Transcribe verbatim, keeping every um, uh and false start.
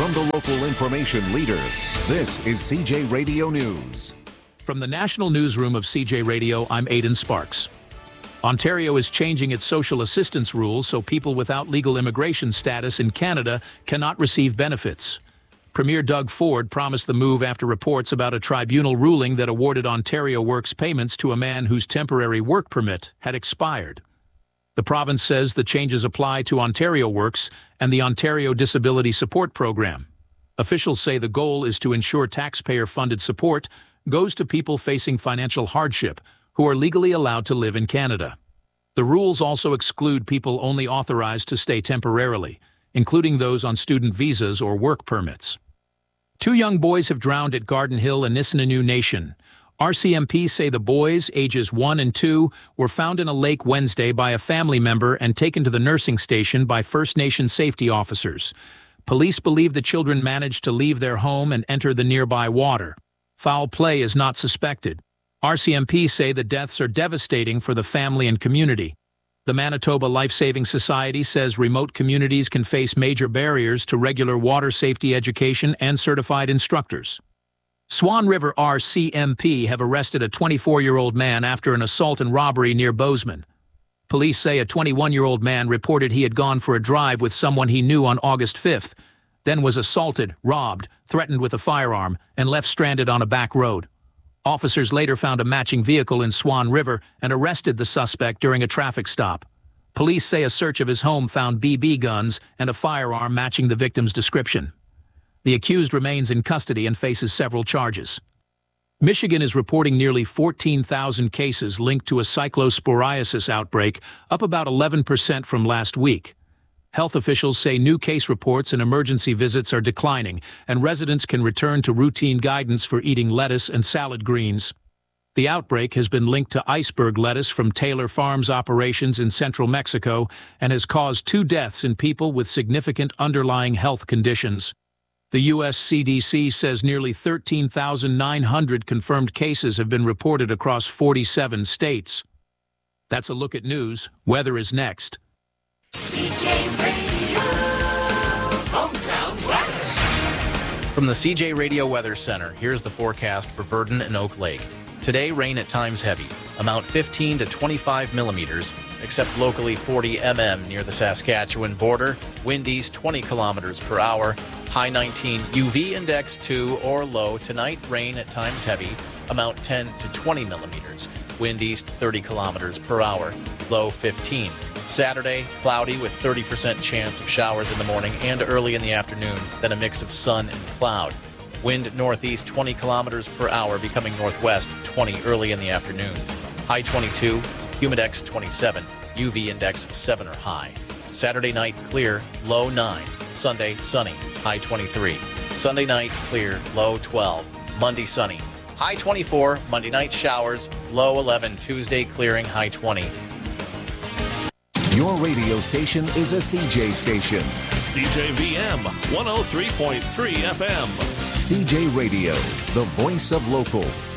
From the local information leader, this is C J Radio News. From the National Newsroom of C J Radio, I'm Aidan Sparks. Ontario is changing its social assistance rules so people without legal immigration status in Canada cannot receive benefits. Premier Doug Ford promised the move after reports about a tribunal ruling that awarded Ontario Works payments to a man whose temporary work permit had expired. The province says the changes apply to Ontario Works and the Ontario Disability Support Program. Officials say the goal is to ensure taxpayer-funded support goes to people facing financial hardship who are legally allowed to live in Canada. The rules also exclude people only authorized to stay temporarily, including those on student visas or work permits. Two young boys have drowned at Garden Hill in Nisinuinu Nation. R C M P say the boys, ages one and two, were found in a lake Wednesday by a family member and taken to the nursing station by First Nation safety officers. Police believe the children managed to leave their home and enter the nearby water. Foul play is not suspected. R C M P say the deaths are devastating for the family and community. The Manitoba Life-Saving Society says remote communities can face major barriers to regular water safety education and certified instructors. Swan River R C M P have arrested a twenty-four-year-old man after an assault and robbery near Bozeman. Police say a twenty-one-year-old man reported he had gone for a drive with someone he knew on August fifth, then was assaulted, robbed, threatened with a firearm, and left stranded on a back road. Officers later found a matching vehicle in Swan River and arrested the suspect during a traffic stop. Police say a search of his home found B B guns and a firearm matching the victim's description. The accused remains in custody and faces several charges. Michigan is reporting nearly fourteen thousand cases linked to a cyclosporiasis outbreak, up about eleven percent from last week. Health officials say new case reports and emergency visits are declining, and residents can return to routine guidance for eating lettuce and salad greens. The outbreak has been linked to iceberg lettuce from Taylor Farms operations in central Mexico and has caused two deaths in people with significant underlying health conditions. The U S C D C says nearly thirteen thousand nine hundred confirmed cases have been reported across forty-seven states. That's a look at news. Weather is next. C J Radio Hometown Weather. From the C J Radio Weather Center, here's the forecast for Virden and Oak Lake. Today, rain at times heavy, amount fifteen to twenty-five millimeters, except locally forty millimeters near the Saskatchewan border, wind east twenty kilometers per hour, high nineteen, U V index two or low. Tonight, rain at times heavy, amount ten to twenty millimeters, wind east thirty kilometers per hour, low fifteen. Saturday, cloudy with thirty percent chance of showers in the morning and early in the afternoon, then a mix of sun and cloud. Wind northeast twenty kilometers per hour, becoming northwest twenty early in the afternoon. High twenty-two, humidex twenty-seven, U V index seven or high. Saturday night, clear, low nine. Sunday, sunny, high twenty-three. Sunday night, clear, low twelve. Monday, sunny, high twenty-four. Monday night, showers, low eleven. Tuesday, clearing, high twenty. Your radio station is a C J station. C J V M one oh three point three F M. C J Radio, the voice of local.